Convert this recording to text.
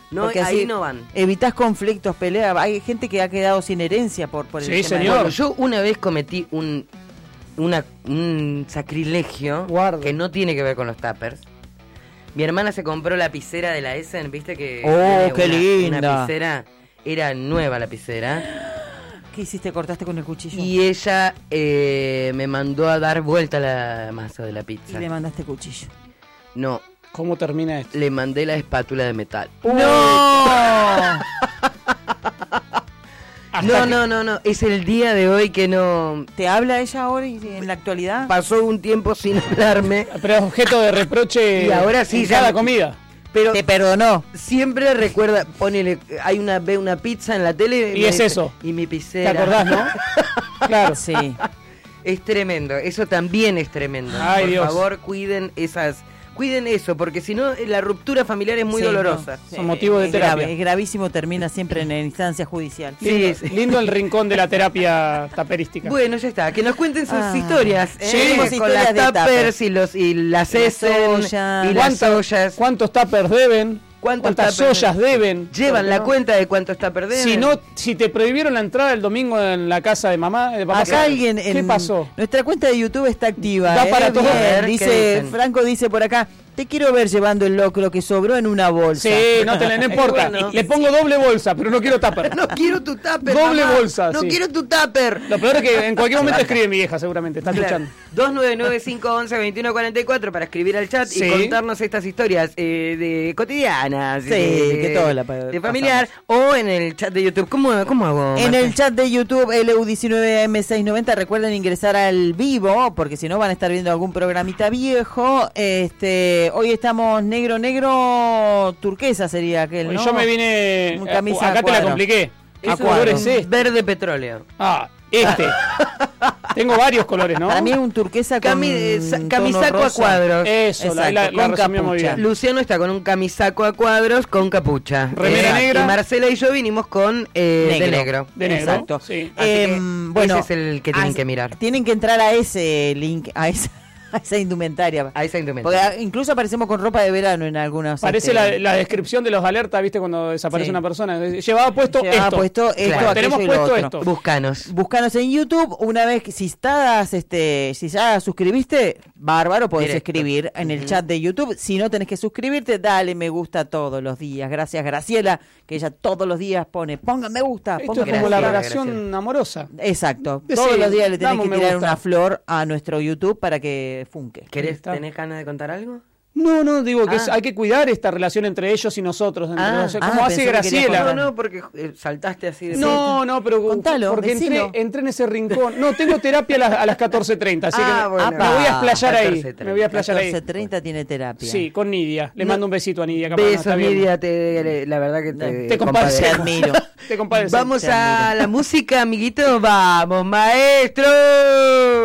No, Porque ahí así no van. Evitás conflictos, peleas. Hay gente que ha quedado sin herencia por el Sí, tema. señor. Bueno, yo una vez cometí un sacrilegio que no tiene que ver con los tuppers. Mi hermana se compró la lapicera de la Essen, viste que... ¡Oh, qué una linda! Una lapicera, era nueva la lapicera. ¿Qué hiciste? ¿Cortaste con el cuchillo? Y ella me mandó a dar vuelta la masa de la pizza. Y le mandaste cuchillo. No, ¿Cómo termina esto? le mandé la espátula de metal. ¡No! No, es el día de hoy que no... ¿Te habla ella ahora en la actualidad? Pasó un tiempo sin hablarme, Pero es objeto de reproche Y ahora sí, en ya cada me- comida. pero Te perdonó. siempre recuerda, ponele, ve una pizza en la tele Y me es dice, eso. Y mi ¿Te pizera. acordás, no? Claro. Sí. Es tremendo, eso también es tremendo. Ay, Por Dios. favor, cuiden eso, porque si no la ruptura familiar es muy Sí, dolorosa. no. Son motivo de Es terapia. grave, es gravísimo, termina siempre en instancia judicial. Sí, Lindo, lindo el rincón de la terapia taperística. Bueno, ya está, que nos cuenten sus historias. Sí, Con historias las de tuppers y las Essen ollas. y las ollas. ¿Cuántos tuppers deben? ¿Cuántos ¿Cuántas tuppers ollas deben? Llevan la ¿No? cuenta de cuántos tuppers deben. Si te prohibieron la entrada el domingo en la casa de mamá, de papá, Acá alguien ¿qué pasó? Nuestra cuenta de YouTube está activa. Da para todo. Bien, A ver, ¿qué dice, dicen? Franco dice por acá, te quiero ver llevando el locro que sobró en una bolsa. Sí, no importa. Bueno. Le pongo doble bolsa, pero no quiero tupper. No quiero tu tupper. Doble mamá. bolsa, No sí. quiero tu tupper. Lo peor es que en cualquier momento escribe mi vieja, seguramente. Está escuchando. 299-511-2144 para escribir al chat Sí. y contarnos estas historias de cotidianas. Sí, que todo de familiar. O en el chat de YouTube. ¿Cómo hago? En Marta? el chat de YouTube LU19M690 recuerden ingresar al vivo porque si no van a estar viendo algún programita viejo. Hoy estamos negro turquesa sería aquel, ¿no? Yo me vine. Un camisa Acá a te la cuadro. compliqué. Es ¿A un color es este? verde petróleo. Ah, este. Tengo varios colores, ¿no? Para mí es un turquesa con Camisaco tono a rosa. cuadros. Eso, Exacto, la con resumió muy capucha. bien. Luciano está con un camisaco a cuadros con capucha. Remera negra. Y Marcela y yo vinimos con de negro. De negro. Exacto. Sí. Así que bueno, ese es el que tienen que mirar. Tienen que entrar a ese link, a esa indumentaria. A esa indumentaria. Porque incluso aparecemos con ropa de verano en algunas. Parece la descripción de los alertas, ¿viste? Cuando desaparece Sí. una persona. Llevaba puesto Llevaba esto. puesto esto, Claro. aquello Tenemos y lo puesto otro. esto. Búscanos. Búscanos en YouTube. Una vez que si ya suscribiste, bárbaro, podés Directo. escribir en el chat de YouTube. Si no tenés que suscribirte, dale me gusta todos los días. Gracias Graciela, que ella todos los días ponga me gusta, Esto ponga es me como la gusta. relación amorosa. Exacto. Sí, Todos los días le tenés dame que un me tirar gusta. una flor a nuestro YouTube para que funque. ¿Tenés ganas de contar algo? No, digo que Ah. hay que cuidar esta relación entre ellos y nosotros. Como hace pensé que querías Graciela. contar. No, porque saltaste así de... No, pero Contalo, porque decilo. entré en ese rincón. No, tengo terapia a las 14:30, así que bueno. me voy a explayar ahí. 14:30. Me voy a explayar ahí. 14:30 tiene terapia. Sí, con Nidia. Le mando un besito a Nidia. capaz no Besos, está viendo. Nidia, la verdad que Te compadezco. Te admiro. Te compadezco. Vamos Te a admiro. la música, amiguito. Vamos, maestro.